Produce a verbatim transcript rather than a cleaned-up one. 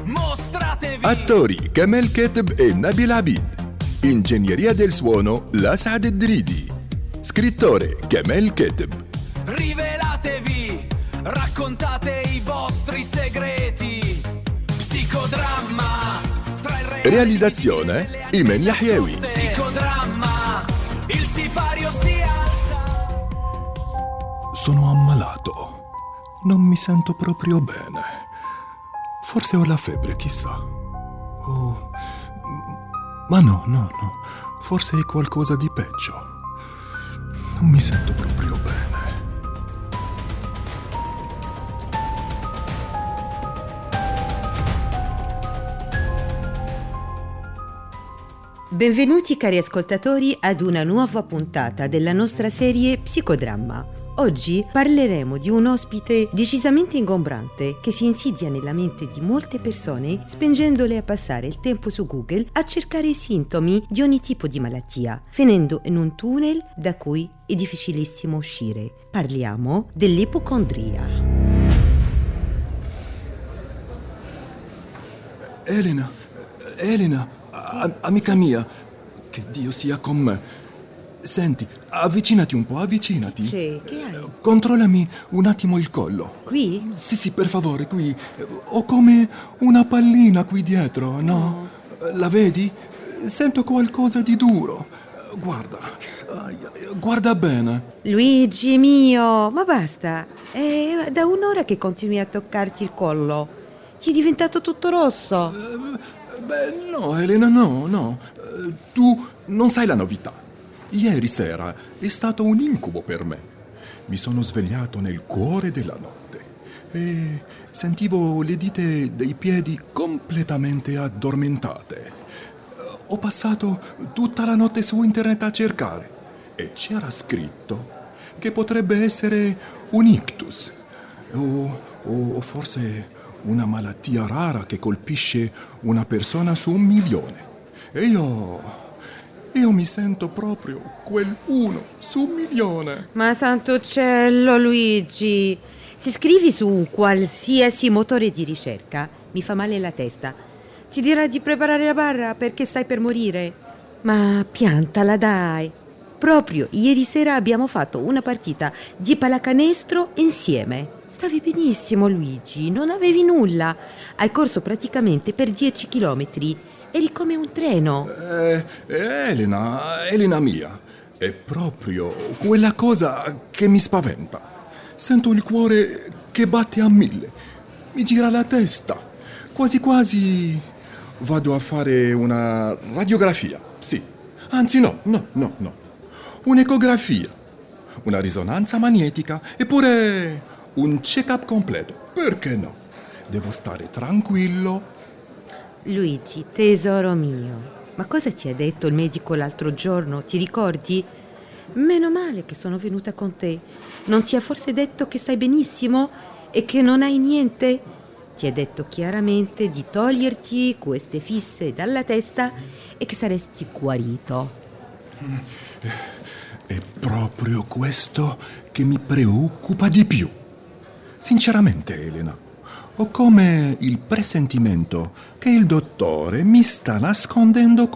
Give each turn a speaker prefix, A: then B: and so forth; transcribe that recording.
A: mostratevi.
B: Attori Kamel Keteb e Nabil Abid. Ingegneria del suono Lasad Dridi. Scrittore Kamel Keteb.
A: Rivelatevi, raccontate i vostri segreti. Psicodramma tra il reale.
B: Realizzazione Imen Yahyawi.
A: Psicodramma, il sipario si alza.
B: Sono ammalato. Non mi sento proprio bene. Forse ho la febbre, chissà. Oh, ma no, no, no. Forse è qualcosa di peggio. Non mi sento proprio bene.
C: Benvenuti cari ascoltatori ad una nuova puntata della nostra serie Psicodramma. Oggi parleremo di un ospite decisamente ingombrante che si insidia nella mente di molte persone spingendole a passare il tempo su Google a cercare i sintomi di ogni tipo di malattia, finendo in un tunnel da cui è difficilissimo uscire. Parliamo dell'ipocondria.
B: Elena, Elena, a- amica mia, che Dio sia con me. Senti, avvicinati un po', avvicinati.
C: Sì, che hai?
B: Controllami un attimo il collo.
C: Qui?
B: Sì, sì, per favore, qui. Ho come una pallina qui dietro, no? La vedi? Sento qualcosa di duro. Guarda, guarda bene.
C: Luigi mio, ma basta. È da un'ora che continui a toccarti il collo. Ti è diventato tutto rosso.
B: Eh, Beh, no, Elena, no, no. Eh, Tu non sai la novità. Ieri sera è stato un incubo per me. Mi sono svegliato nel cuore della notte e sentivo le dita dei piedi completamente addormentate. Ho passato tutta la notte su internet a cercare e c'era scritto che potrebbe essere un ictus o, o forse una malattia rara che colpisce una persona su un milione. E io... Io mi sento proprio quel uno su un milione.
C: Ma santo cielo, Luigi, se scrivi su un qualsiasi motore di ricerca, mi fa male la testa. Ti dirà di preparare la barra perché stai per morire. Ma piantala, dai. Proprio ieri sera abbiamo fatto una partita di pallacanestro insieme. Stavi benissimo, Luigi, non avevi nulla. Hai corso praticamente per dieci chilometri. Eri come un treno.
B: Eh, Elena, Elena mia, è proprio quella cosa che mi spaventa. Sento il cuore che batte a mille. Mi gira la testa. Quasi quasi vado a fare una radiografia. Sì. Anzi no, no, no, no. Un'ecografia. Una risonanza magnetica. Eppure un check-up completo. Perché no? Devo stare tranquillo.
C: Luigi, tesoro mio, ma cosa ti ha detto il medico l'altro giorno? Ti ricordi? Meno male che sono venuta con te. Non ti ha forse detto che stai benissimo e che non hai niente? Ti ha detto chiaramente di toglierti queste fisse dalla testa e che saresti guarito.
B: È proprio questo che mi preoccupa di più. Sinceramente, Elena, ho come il presentimento che il dottore mi sta nascondendo